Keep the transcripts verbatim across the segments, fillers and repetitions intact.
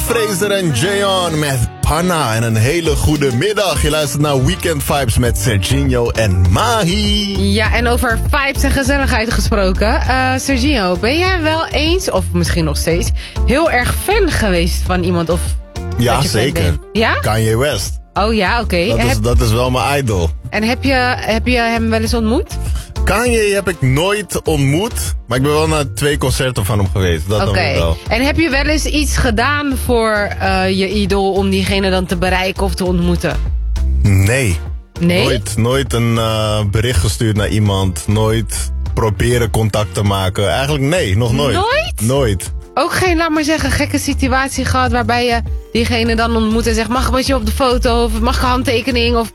Fraser en Jayon met Panna. En een hele goede middag. Je luistert naar Weekend Vibes met Serginho en Mahi. Ja, en over vibes en gezelligheid gesproken. Uh, Serginho, ben jij wel eens, of misschien nog steeds, heel erg fan geweest van iemand? Of ja, zeker. Ja? Kanye West. Oh ja, oké. Okay. Dat, heb... dat is wel mijn idol. En heb je, heb je hem wel eens ontmoet? Kanye heb ik nooit ontmoet, maar ik ben wel naar twee concerten van hem geweest. Dat Oké. Okay. wel. En heb je wel eens iets gedaan voor uh, je idool om diegene dan te bereiken of te ontmoeten? Nee. Nee? Nooit, nooit een uh, bericht gestuurd naar iemand. Nooit proberen contact te maken. Eigenlijk nee, nog nooit. Nooit? Nooit. Ook geen, laat maar zeggen, gekke situatie gehad waarbij je diegene dan ontmoet en zegt, mag ik met je op de foto of mag ik een handtekening of...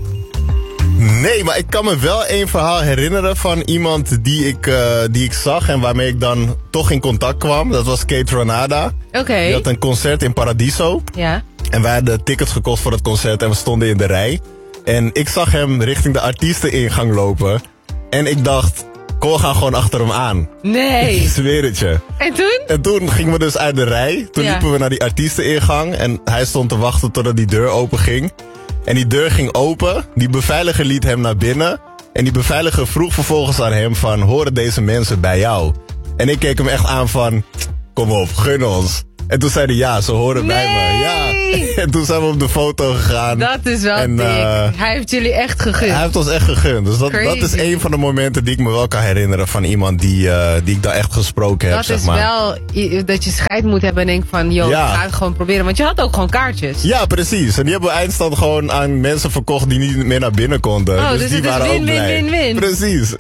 Nee, maar ik kan me wel één verhaal herinneren van iemand die ik, uh, die ik zag en waarmee ik dan toch in contact kwam. Dat was Kate Ranada. Oké. Okay. Die had een concert in Paradiso. Ja. En wij hadden tickets gekocht voor het concert en we stonden in de rij. En ik zag hem richting de artiesteningang lopen. En ik dacht, kom, we gaan gewoon achter hem aan. Nee. Ik zweer het je. En toen? En toen gingen we dus uit de rij. Toen ja. liepen we naar die artiesteningang. En hij stond te wachten totdat die deur open ging. En die deur ging open, die beveiliger liet hem naar binnen. En die beveiliger vroeg vervolgens aan hem van, horen deze mensen bij jou? En ik keek hem echt aan van, kom op, gun ons. En toen zei hij, ja, ze horen nee. bij me. Ja. En toen zijn we op de foto gegaan. Dat is wel en, dik. Uh, hij heeft jullie echt gegund. Hij heeft ons echt gegund. Dus dat, dat is een van de momenten die ik me wel kan herinneren van iemand die, uh, die ik daar echt gesproken heb. Dat zeg is maar. wel dat je scheid moet hebben en denk van, joh, ja. ga het gewoon proberen. Want je had ook gewoon kaartjes. Ja, precies. En die hebben we eindstand gewoon aan mensen verkocht die niet meer naar binnen konden. Oh, dus, dus die het waren is win, ook blij. win, win, win. Precies.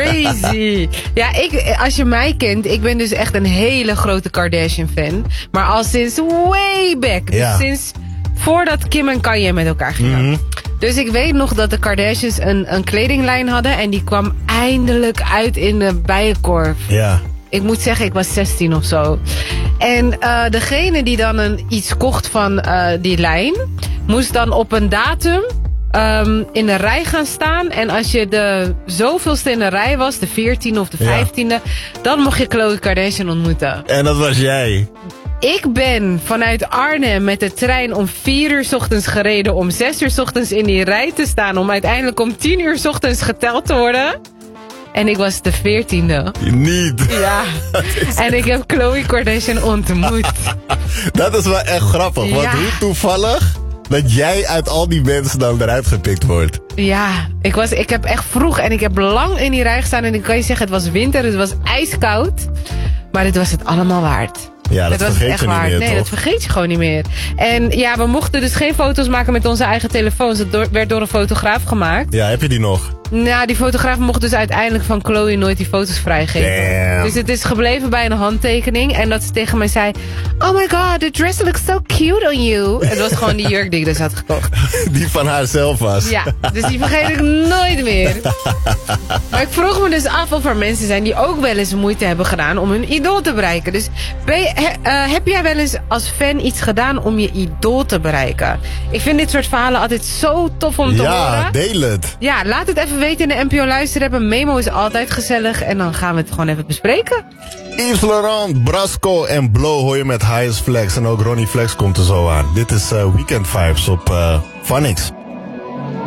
Crazy. Ja, ik, als je mij kent, ik ben dus echt een hele grote Kardashian fan. Maar al sinds way back. Ja. Dus sinds voordat Kim en Kanye met elkaar gingen. Mm-hmm. Dus ik weet nog dat de Kardashians een, een kledinglijn hadden. En die kwam eindelijk uit in de Bijenkorf. Ja. Ik moet zeggen, ik was zestien of zo. En uh, degene die dan een, iets kocht van uh, die lijn, moest dan op een datum um, in de rij gaan staan. En als je de zoveelste in de rij was, de veertiende of de vijftiende, ja. dan mocht je Khloe Kardashian ontmoeten. En dat was jij. Ik ben vanuit Arnhem met de trein om vier uur 's ochtends gereden, om zes uur 's ochtends in die rij te staan, om uiteindelijk om tien uur 's ochtends geteld te worden. En ik was de veertiende. Niet. Ja. En ik heb Khloe Kardashian ontmoet. Dat is wel echt grappig. Ja. Want hoe toevallig dat jij uit al die mensen dan eruit gepikt wordt. Ja, ik, was, ik heb echt vroeg en ik heb lang in die rij gestaan. En ik kan je zeggen, het was winter, het was ijskoud. Maar het was het allemaal waard. Ja, dat, dat vergeet echt je niet waard. meer, Nee, toch? dat vergeet je gewoon niet meer. En ja, we mochten dus geen foto's maken met onze eigen telefoons. Het door, werd door een fotograaf gemaakt. Ja, heb je die nog? Nou, die fotograaf mocht dus uiteindelijk van Khloe nooit die foto's vrijgeven. Damn. Dus het is gebleven bij een handtekening. En dat ze tegen mij zei, oh my god, the dress looks so cute on you. Het was gewoon die jurk die ik dus had gekocht. Die van haar zelf was. Ja, dus die vergeet ik nooit meer. Maar ik vroeg me dus af of er mensen zijn die ook wel eens moeite hebben gedaan om hun idool te bereiken. Dus ben je, he, uh, heb jij wel eens als fan iets gedaan om je idool te bereiken? Ik vind dit soort verhalen altijd zo tof om te ja, horen. Ja, deel het. Ja, laat het even weten in de N P O Luisterapp. Een memo is altijd gezellig. En dan gaan we het gewoon even bespreken. Yves Laurent, Brasco en Blow hoor je met Highest Flex. En ook Ronnie Flex komt er zo aan. Dit is uh, Weekend Vibes op uh, Phonics.